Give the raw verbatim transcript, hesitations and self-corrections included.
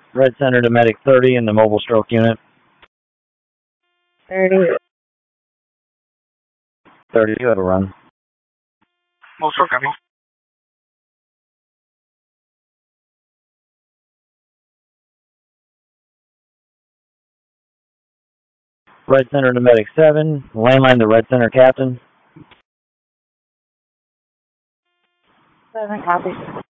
Red Center to Medic thirty in the mobile stroke unit. thirty. thirty, you have a run. Mobile stroke, copy. Red Center to Medic seven, landline to Red Center Captain. seven, copy.